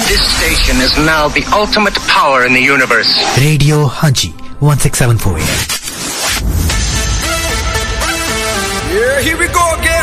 This station is now the ultimate power in the universe. Radio Haji 1674 AM. Yeah, here we go again.